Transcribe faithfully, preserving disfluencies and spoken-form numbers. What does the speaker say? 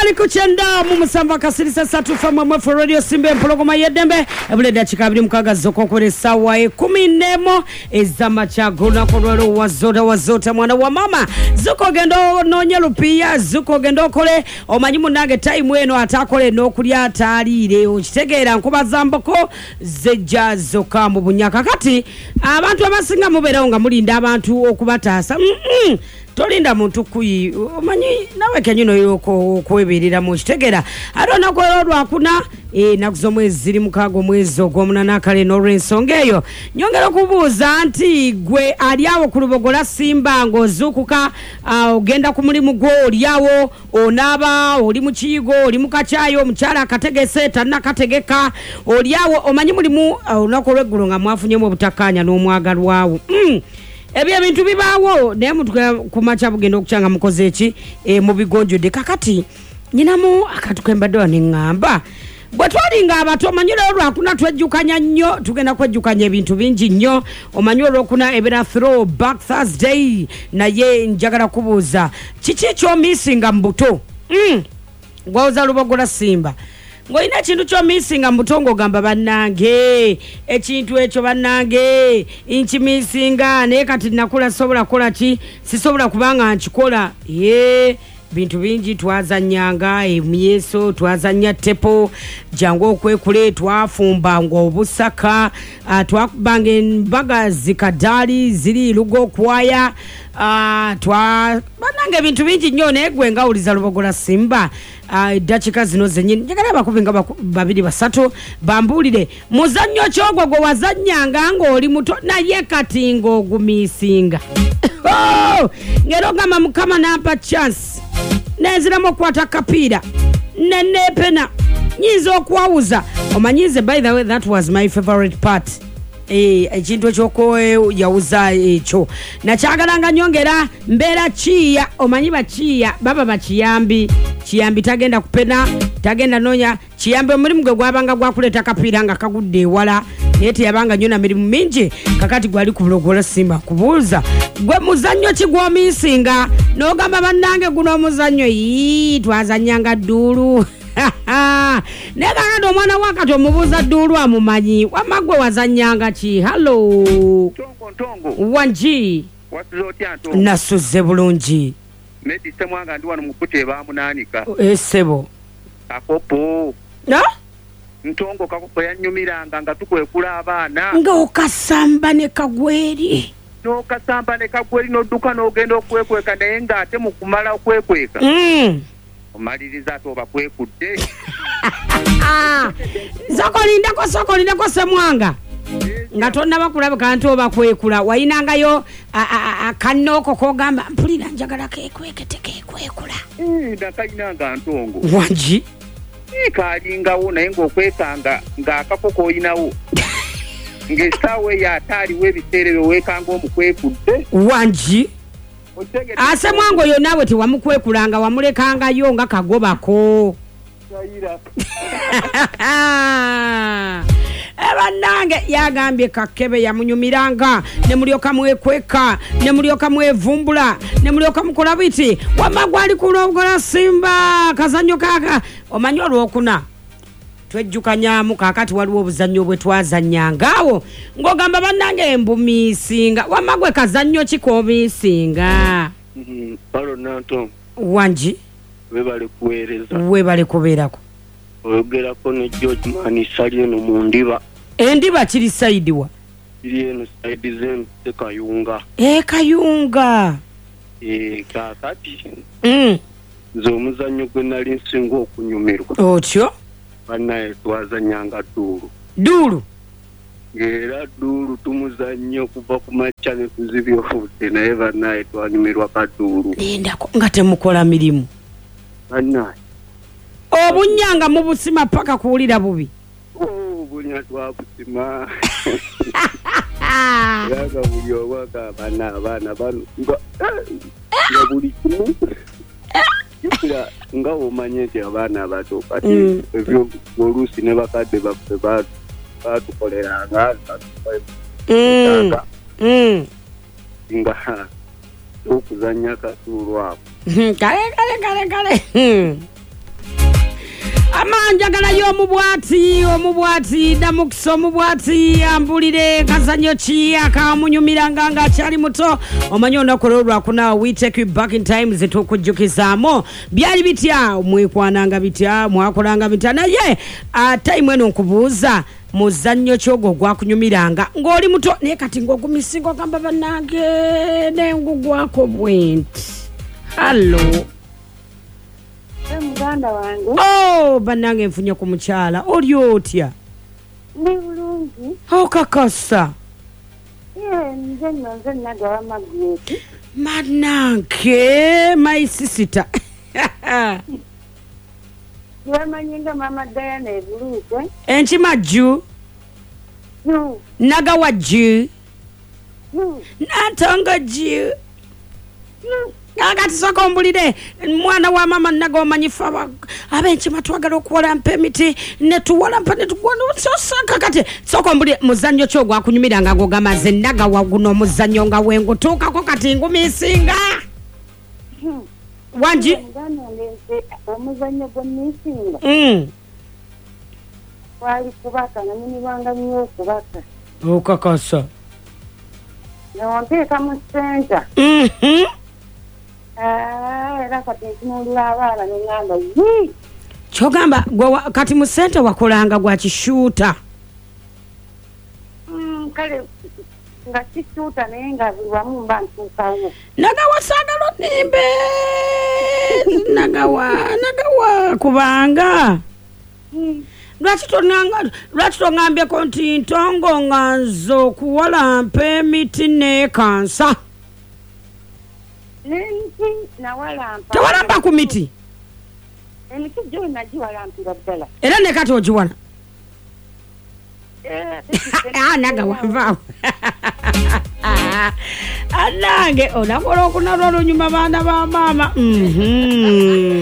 Akali kuchenda mu musamba kasirisa satu fama mwefu radio simbe mpologoma yedembe ebule dakika abiri mukaga zoko kore sawa e kumi nemo ezama chagona kolwalo wazota wazota mwana wa mama zuko gendo nonye lupia zuko gendo kole omanyimu nage time eno atakole nokulya talire okitegeera nkuba zamboko zejja zoka mu bunyaka kati abantu abasinga mubera nga mulinda abantu okubataasa mm -mm. Tolinda muntu kuyi omanyi nawe kenyino yoko kweberera mu kitegera arona ko lwakuna e nakuzo mwezi ziri mukago mwezi ogomuna nakale no rensonga eyo nyongera kubuuza anti gwe aliawo ku Lubogola Simba ngozukuka ogenda ku mulimu gwo oliawo onaba oli mu kiyigo oli mu kachayo omukyala akategese tanna kategeka oliawo omanyi mulimu onako lweggulo nga mwafunyemu obutakanya n'omwagalwawo mm. Ebya bintu bibawo ne mutwe kumacha bugendo okuchanga mukoze eki e mu bigonjo de kakati nyinamu akatukembadwa ne ngamba bwe twalinga abato omanyiro lwakuna twejjukanya nnyo tugenda kwejjukanya ebintu bingi nnyo omanyiro lwakuna ebera throw back Thursday naye njagala kubuuza kiki kyo missinga mbuto mm. Gwaoza Lubogola Simba ngoina kintu kyo missinga mutongo gamba bannange ekintu ekyo bannange inchi missinga ne kati nakula sobola kola ki sisobola kubanga nkikola ye bintu bingi twazanyanga emyeso twazanya tepo jango okwekule twafumba ngo obusaka twakubange mbaga zikadali ziri lugo kwaya Uh, twa banange bintu bingi nnyo negwe ngawuliza Lubogola Simba uh, dakika zino zenyini njagala bakubinga babiri basatu bambulire muzannyo kyogwo gwe wazannyanga ng'oli muto naye kati ng'ogumisinga oh! Ngero gamba mukama nampa chance neziramu okwata kapiira nenepena nyiza okwawuza omanyize by the way that was my favorite part eh ekintu kyoko yawuza ekyo nakyagalanga nyongera mbera chiya omanyi bachiya baba bakiyambi kiyambi tagenda kupena tagenda nonya kiyambi muri mugwe gwabanga gwakuleta kapiranga kagudde ewala nete yabanga nyona mirimu mingi kakati gwali ku Lubogola Simba kubuuza gwe muzannyo kigwo misinga nogamba bannange guno muzannyo yi twazanyanga ddulu nega ndo mwana wakati omubuza ddulu amumanyi wamagwe wazanyanga ki hallo tongo tongo wanji watuzoti anto nasuze bulungi medise mwanga ndi wano mukute bamunanika esebo akopo na ntongo kakopo yanyumiranga nga tukwekula abaana nga okasamba ne kagweri no kasamba ne kagweri no duka no gendo okwekweka naye nga ate mukumala okwekweka mm. Omaliriza toba kwekudde Sokolinda ko sokolinda ko semwanga nga tonna bakulaba kantu oba kwekula wayinangayo akanoko kogamba mpulira njagala kekwekete kekwekula eh ndakayinanga ntongo wanji ikalingawo naye ng'okwekanga ng'akakoko oyinawo ng'essawe yatali webiseere wekanga omukwekudde wanji ase mwango yo nawe tiwamukwekulanga wamulekanga yo nga kagobako Ebanange yagambye kakebe yamunyumiranga ne mulyoka mwekweka ne mulyoka mwevumbula ne mulyoka mukola biti wamagwali ku Lubogola Simba kazanyo kaka omanyo lwokuna twejjukanyamu kakati waliwo obuzannyo bwe twazannyangaawo ng'ogamba bannange embumisinga wamagwe kazannyo kikomisinga mm palo nanto wanji webale kuweereza webale kubeerako oyogerako ne George Mani sali eno mu ndiba endiba kiri saidiwa kiri eno saidi zenu tekayunga e kayunga e kakati mm z'omuzannyo gwe nali nsinga okunyumirwa otyo banaye twazanyanga ddulu ddulu ng'era ddulu tumuzannyo kuva ku makya ne tuzibya ofudde naye banaye twanyumirwa kadduulu lindako nga temukola mirimu banaye obunyanga mu busima paka kuwulira bubi obunya twabusima yaga buli owaga abaana abaana bano nga buli kimu Kira nga omanye nti abaana abato kati ebyo oluusi ne bakadde baffe batukoleranga nga okuzanya katuulwapo kale kale kale kale kamanjagala y'omubwati omubwati damukisa omubwati ambulire kazanyo ki akamunyumiranga nga akyali muto omanyi olunaku olwo lwakuna we take you back in time zetukujjukizaamu byali bitya mwekwananga bitya mwakolanga bitya naye time eno nkubuuza muzannyo kyogwo gwakunyumiranga ng'oli muto naye kati ng'ogumisinga gamba bannange nengugwako bwenti hallo muganda wange oh bannange nfunye ku mukyala oli otya ndi bulungi okakasa ye nze nno nze nagawa magweti mannange my sister wamanyinga mama Diana ebuluke enkimajju yu nagawa jju yu natonga jju yu agati soko mbulire mwana wa mama naga omanyifa abenkima twagala okuwola mpa emiti netuwola mpa netugwana sosaka kati soko mbulire muzannyo kyo gwakunyumiranga ng'ogamaze naga waguno omuzannyo nga wengutuukako kati ngumisinga wangi omuzannyo gw'emisinga mm. kwali kubaka nanyumirwanga nnyo okubaka okakasa newonteeka mu senta mhm era kati ntunuulira abaana neŋŋamba yi kyogamba kati mu sente wakolanga gwa kishuuta kale nga kishuuta naye nga buli wamu mba ntuukawo nagawa saagala nimbe nagawa nagawa kubanga lwaki toŋŋambyeko nti ntongo nga nze okuwalampa emiti neekansa n'emiti nawalampa tewalampa ku miti emiti gyo nagiwalampira ddala era ne kati ogiwala nagawa nvaawo anange onakola okunalwa olunyuma baana ba maama